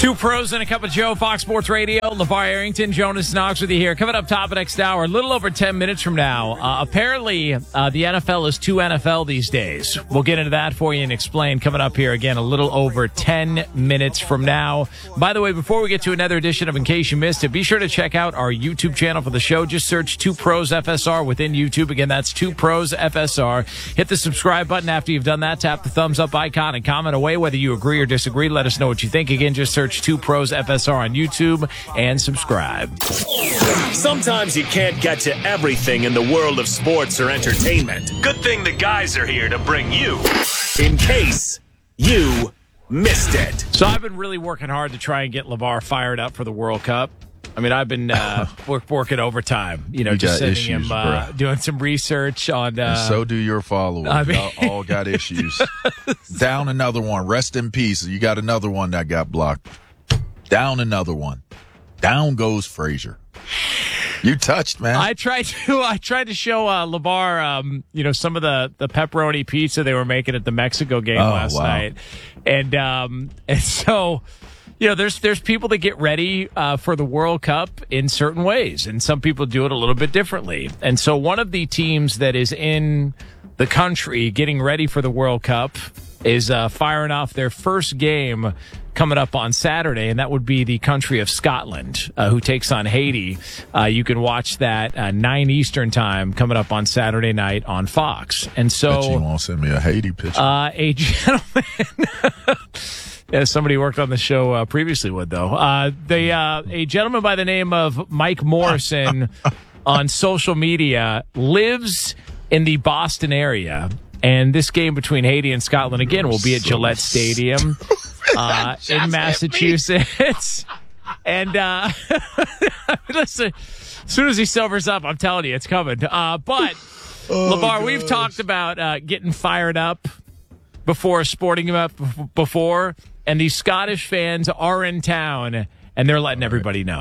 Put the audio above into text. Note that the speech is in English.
Two pros and a cup of Joe, Fox Sports Radio. LeVar Arrington, Jonas Knox with you here. Coming up top of next hour, a little over 10 minutes from now. Apparently, the NFL is 2 NFL these days. We'll get into that for you and explain coming up here again a little over 10 minutes from now. By the way, before we get to another edition of In Case You Missed It, be sure to check out our YouTube channel for the show. Just search 2 Pros FSR within YouTube. Again, that's 2 Pros FSR. Hit the subscribe button after you've done that. Tap the thumbs up icon and comment away whether you agree or disagree. Let us know what you think. Again, just search 2 Pros FSR on YouTube and subscribe. Sometimes you can't get to everything in the world of sports or entertainment. Good thing the guys are here to bring you In Case You Missed It. So I've been really working hard to try and get LeVar fired up for the World Cup. I mean, I've been working overtime, just sending issues, him, doing some research on. And so do your followers. Y'all all got issues. Down another one. Rest in peace. You got another one that got blocked. Down another one. Down goes Frazier. You touched, man. I tried to show LeVar, some of the pepperoni pizza they were making at the Mexico game last night, and so. There's people that get ready for the World Cup in certain ways, and some people do it a little bit differently. And so one of the teams that is in the country getting ready for the World Cup is firing off their first game coming up on Saturday, and that would be the country of Scotland, who takes on Haiti. You can watch that 9 Eastern time coming up on Saturday night on Fox. And so bet you won't send me a Haiti picture. A gentleman... Yeah, somebody who worked on the show previously would, though. A gentleman by the name of Mike Morrison on social media lives in the Boston area. And this game between Haiti and Scotland, again, will be at Gillette Stadium in Massachusetts. And listen, as soon as he silvers up, I'm telling you, it's coming. But, LeVar, we've talked about getting fired up before, sporting him up before. And these Scottish fans are in town, and they're letting everybody know.